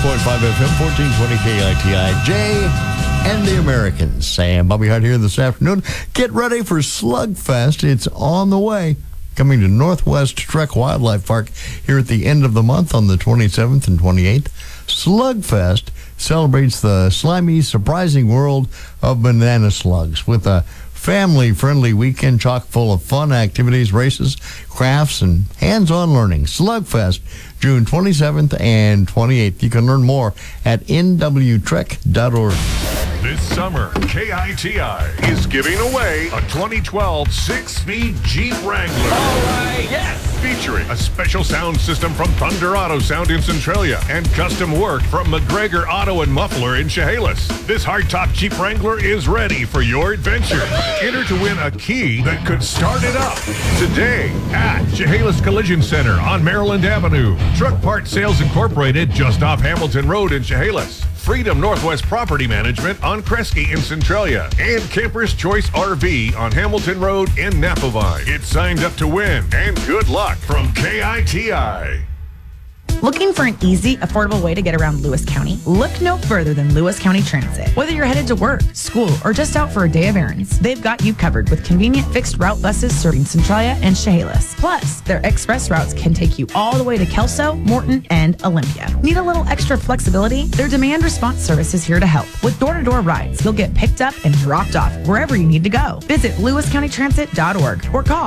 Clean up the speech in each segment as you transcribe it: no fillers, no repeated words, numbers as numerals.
FM, 1420 KITI. Jay and the Americans. Sam Bobby Hart here this afternoon. Get ready for Slugfest. It's on the way. Coming to Northwest Trek Wildlife Park here at the end of the month on the 27th and 28th. Slugfest celebrates the slimy, surprising world of banana slugs with a family-friendly weekend chock full of fun activities, races, crafts, and hands-on learning. Slugfest, June 27th and 28th. You can learn more at nwtrek.org. This summer, KITI is giving away a 2012 6-speed Jeep Wrangler. All right, yes! Featuring a special sound system from Thunder Auto Sound in Centralia and custom work from McGregor Auto and Muffler in Chehalis. This hardtop Jeep Wrangler is ready for your adventure. Enter to win a key that could start it up today at Chehalis Collision Center on Maryland Avenue. Truck Parts Sales Incorporated just off Hamilton Road in Chehalis. Freedom Northwest Property Management on Kresge in Centralia, and Camper's Choice RV on Hamilton Road in Napavine. Get signed up to win, and good luck from KITI. Looking for an easy, affordable way to get around Lewis County? Look no further than Lewis County Transit. Whether you're headed to work, school, or just out for a day of errands, they've got you covered with convenient fixed route buses serving Centralia and Chehalis. Plus, their express routes can take you all the way to Kelso, Morton, and Olympia. Need a little extra flexibility? Their demand response service is here to help. With door-to-door rides, you'll get picked up and dropped off wherever you need to go. Visit lewiscountytransit.org or call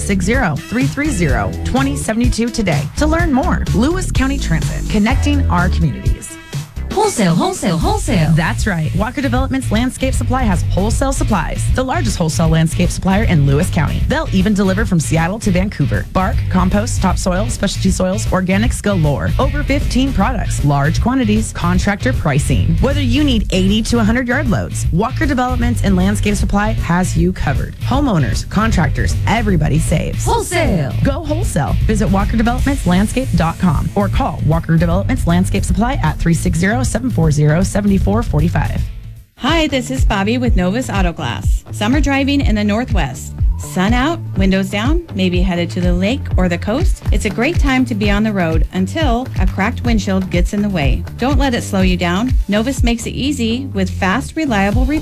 360-330-2072 today to learn more. Lewis County Transit, connecting our communities. Wholesale, wholesale, wholesale. That's right. Walker Developments Landscape Supply has wholesale supplies, the largest wholesale landscape supplier in Lewis County. They'll even deliver from Seattle to Vancouver. Bark, compost, topsoil, specialty soils, organics galore. Over 15 products, large quantities, contractor pricing. Whether you need 80 to 100 yard loads, Walker Developments and Landscape Supply has you covered. Homeowners, contractors, everybody saves. Wholesale. Go wholesale. Visit walkerdevelopmentslandscape.com or call Walker Developments Landscape Supply at 360-740-7445. Hi, this is Bobby with Novus Auto Glass. Summer driving in the Northwest. Sun out, windows down, maybe headed to the lake or the coast. It's a great time to be on the road until a cracked windshield gets in the way. Don't let it slow you down. Novus makes it easy with fast, reliable repairs.